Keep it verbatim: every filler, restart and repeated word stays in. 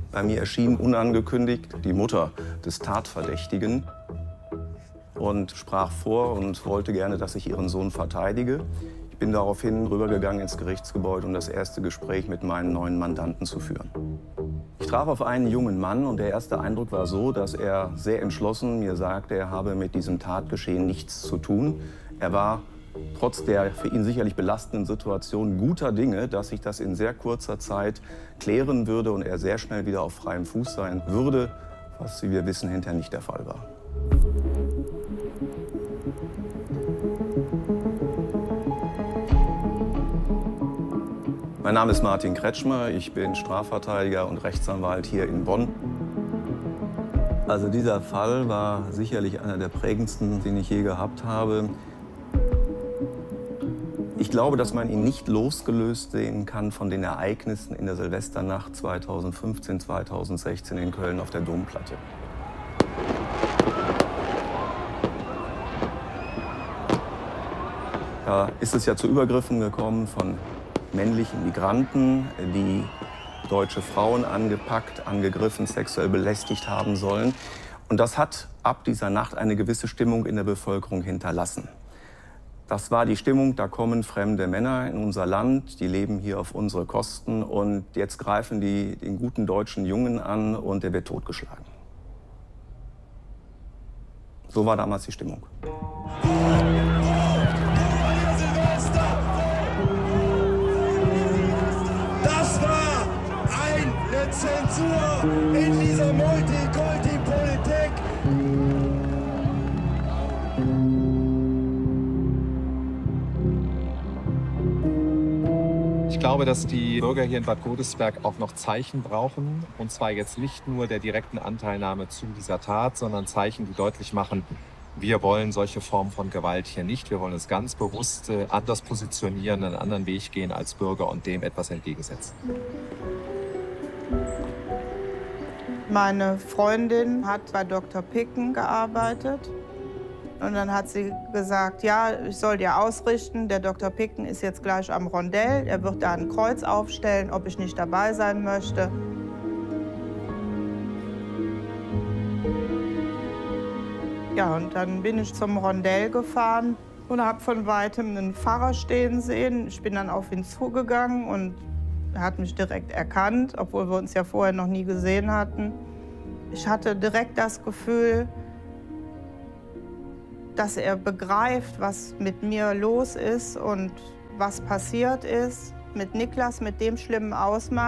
Bei mir erschien unangekündigt die Mutter des Tatverdächtigen und sprach vor und wollte gerne, dass ich ihren Sohn verteidige. Ich bin daraufhin rübergegangen ins Gerichtsgebäude, um das erste Gespräch mit meinen neuen Mandanten zu führen. Ich traf auf einen jungen Mann und der erste Eindruck war so, dass er sehr entschlossen mir sagte, er habe mit diesem Tatgeschehen nichts zu tun. Er war trotz der für ihn sicherlich belastenden Situation guter Dinge, dass sich das in sehr kurzer Zeit klären würde und er sehr schnell wieder auf freiem Fuß sein würde, was, wie wir wissen, hinterher nicht der Fall war. Mein Name ist Martin Kretschmer, ich bin Strafverteidiger und Rechtsanwalt hier in Bonn. Also dieser Fall war sicherlich einer der prägendsten, den ich je gehabt habe. Ich glaube, dass man ihn nicht losgelöst sehen kann von den Ereignissen in der Silvesternacht zweitausendfünfzehn, zweitausendsechzehn in Köln auf der Domplatte. Da ist es ja zu Übergriffen gekommen von männlichen Migranten, die deutsche Frauen angepackt, angegriffen, sexuell belästigt haben sollen. Und das hat ab dieser Nacht eine gewisse Stimmung in der Bevölkerung hinterlassen. Das war die Stimmung, da kommen fremde Männer in unser Land, die leben hier auf unsere Kosten und jetzt greifen die den guten deutschen Jungen an und der wird totgeschlagen. So war damals die Stimmung. Das war eine Zensur in dieser Multikulti-Politik. Ich glaube, dass die Bürger hier in Bad Godesberg auch noch Zeichen brauchen. Und zwar jetzt nicht nur der direkten Anteilnahme zu dieser Tat, sondern Zeichen, die deutlich machen, wir wollen solche Formen von Gewalt hier nicht. Wir wollen uns ganz bewusst äh, anders positionieren, einen anderen Weg gehen als Bürger und dem etwas entgegensetzen. Meine Freundin hat bei Doktor Picken gearbeitet. Und dann hat sie gesagt, ja, ich soll dir ausrichten, der Doktor Picken ist jetzt gleich am Rondell, er wird da ein Kreuz aufstellen, ob ich nicht dabei sein möchte. Ja, und dann bin ich zum Rondell gefahren und habe von weitem einen Pfarrer stehen sehen. Ich bin dann auf ihn zugegangen und er hat mich direkt erkannt, obwohl wir uns ja vorher noch nie gesehen hatten. Ich hatte direkt das Gefühl, dass er begreift, was mit mir los ist und was passiert ist mit Niklas, mit dem schlimmen Ausmaß.